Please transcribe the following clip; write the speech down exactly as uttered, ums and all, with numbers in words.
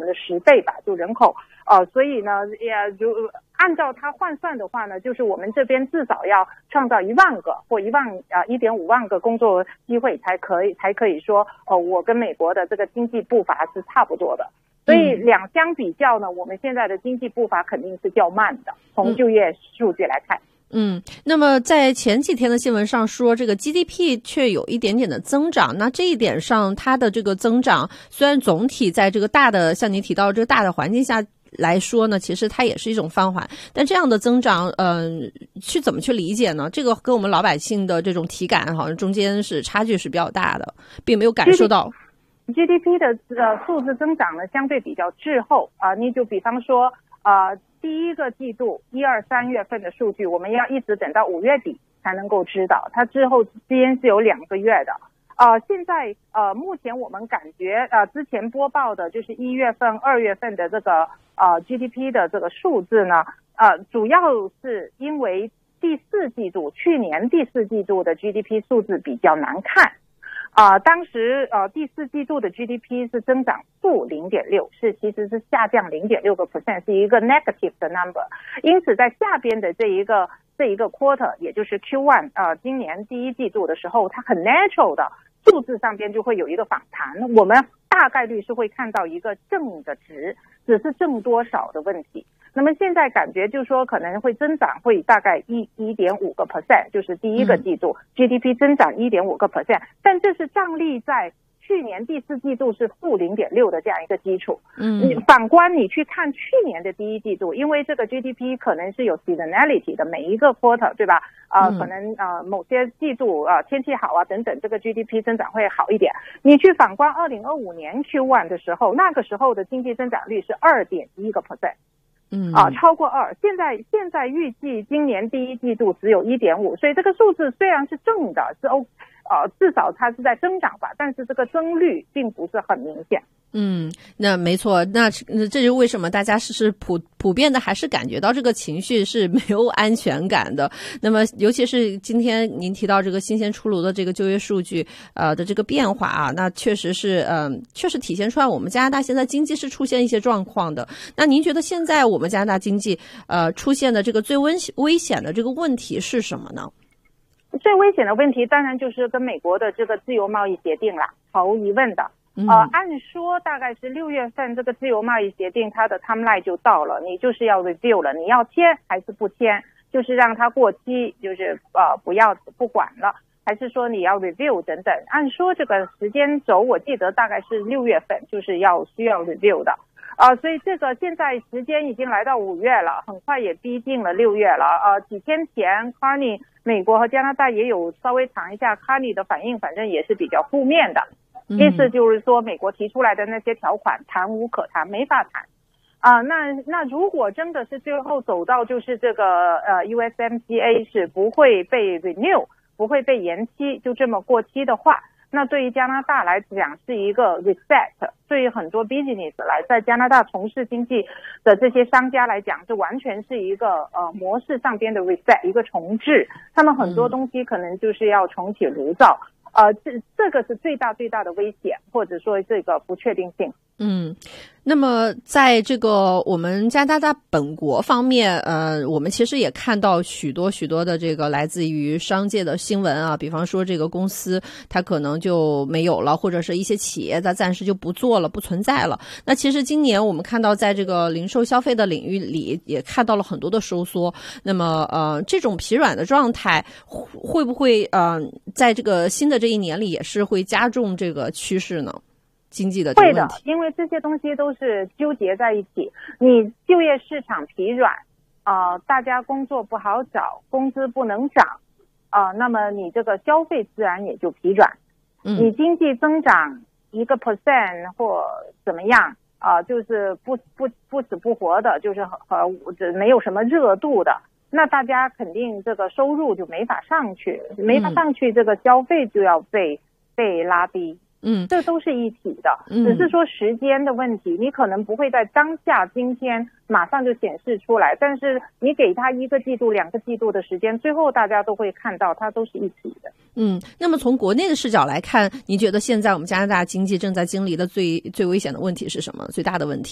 们的十倍吧，就人口。呃，所以呢，也如按照它换算的话呢，就是我们这边至少要创造一万个或一万啊一点五万个工作机会才可以才可以说，呃，我跟美国的这个经济步伐是差不多的。所以两相比较呢，我们现在的经济步伐肯定是较慢的，从就业数据来看。 嗯，那么在前几天的新闻上说，这个 G D P 却有一点点的增长。那这一点上，它的这个增长虽然总体在这个大的，像你提到这个大的环境下来说呢，其实它也是一种放缓。但这样的增长，嗯、呃，去怎么去理解呢？这个跟我们老百姓的这种体感好像中间是差距是比较大的，并没有感受到。 G D P 的呃数字增长呢，相对比较滞后啊、呃。你就比方说啊。呃第一个季度一二三月份的数据，我们要一直等到五月底才能够知道，它之后之间是有两个月的。呃，现在呃，目前我们感觉呃，之前播报的就是一月份、二月份的这个呃 G D P 的这个数字呢，呃，主要是因为第四季度去年第四季度的 G D P 数字比较难看。啊、呃，当时呃第四季度的 G D P 是增长负 零点六， 是其实是下降 零点六个百分点， 是一个 negative 的 number。因此在下边的这一个这一个 quarter， 也就是 Q 一 呃今年第一季度的时候，它很 natural 的数字上边就会有一个反弹，我们大概率是会看到一个正的值，只是正多少的问题。那么现在感觉就是说可能会增长会大概一一点五个 percent， 就是第一个季度、嗯、G D P 增长一点五个 percent， 但这是站立在去年第四季度是负 零点六 的这样一个基础。嗯，你反观你去看去年的第一季度，因为这个 G D P 可能是有 seasonality 的，每一个 quarter 对吧？呃，嗯、可能呃某些季度啊、呃、天气好啊等等，这个 G D P 增长会好一点。你去反观二零二五年 Q 一 的时候，那个时候的经济增长率是 二点一个 percent。嗯啊，超过二，现在现在预计今年第一季度只有 一点五， 所以这个数字虽然是正的，是 O， 呃，至少它是在增长吧，但是这个增率并不是很明显。 嗯，那没错，那这就是为什么大家是是普普遍的还是感觉到这个情绪是没有安全感的。那么尤其是今天您提到这个新鲜出炉的这个就业数据呃的这个变化啊，那确实是嗯、呃、确实体现出来我们加拿大现在经济是出现一些状况的。那您觉得现在我们加拿大经济呃出现的这个最危危险的这个问题是什么呢？ 最危险的问题当然就是跟美国的这个自由贸易协定啦，毫无疑问的。呃，按说大概是六月份这个自由贸易协定它的 timeline 就到了，你就是要 review 了，你要签还是不签，就是让它过期，就是呃不要不管了，还是说你要 review 等等。按说这个时间轴我记得大概是六月份就是要需要 review 的。呃，所以这个现在时间已经来到五月了，很快也逼近了六月了。呃，几天前 Carney 美国和加拿大也有稍微谈一下 Carney 的反应，反正也是比较负面的。意思就是说美国提出来的那些条款谈无可谈，没法谈啊、呃。那那如果真的是最后走到就是这个呃 U S M C A 是不会被 renew， 不会被延期，就这么过期的话，那对于加拿大来讲是一个 reset， 对于很多 business 来在加拿大从事经济的这些商家来讲，这完全是一个呃模式上边的 reset， 一个重置，他们很多东西可能就是要重启炉灶。呃，这这个是最大最大的危险，或者说这个不确定性。 嗯，那么在这个我们加拿大本国方面，呃，我们其实也看到许多许多的这个来自于商界的新闻啊，比方说这个公司它可能就没有了，或者是一些企业它暂时就不做了，不存在了。那其实今年我们看到在这个零售消费的领域里也看到了很多的收缩。那么呃，这种疲软的状态会不会呃在这个新的这一年里也是会加重这个趋势呢？经济的这个问题。 会的，因为这些东西都是纠结在一起。你就业市场疲软啊、呃，大家工作不好找，工资不能涨啊、呃，那么你这个消费自然也就疲软。嗯，你经济增长一个 percent 或怎么样啊、呃，就是不不不死不活的，就是呃没有什么热度的，那大家肯定这个收入就没法上去，没法上去，这个消费就要被、嗯、被拉低。嗯，这都是一体的，只是说时间的问题，你可能不会在当下今天马上就显示出来，但是你给他一个季度两个季度的时间，最后大家都会看到它都是一体的。 嗯，那么从国内的视角来看，你觉得现在我们加拿大经济正在经历的最最危险的问题是什么？最大的问题？